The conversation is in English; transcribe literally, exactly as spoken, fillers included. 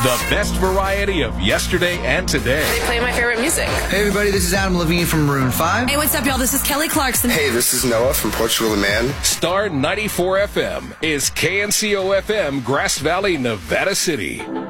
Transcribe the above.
The best variety of yesterday and today. They play my favorite music. Hey everybody, this is Adam Levine from Maroon five. Hey, what's up, y'all? This is Kelly Clarkson. Hey, this is Noah from Portugal the Man. Star ninety-four F M is K N C O F M, Grass Valley, Nevada City.